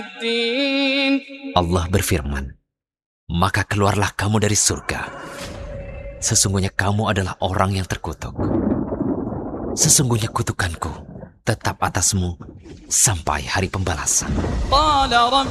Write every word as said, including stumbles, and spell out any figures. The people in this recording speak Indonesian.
Allah berfirman, maka keluarlah kamu dari surga. Sesungguhnya kamu adalah orang yang terkutuk. Sesungguhnya kutukanku tetap atasmu sampai hari pembalasan.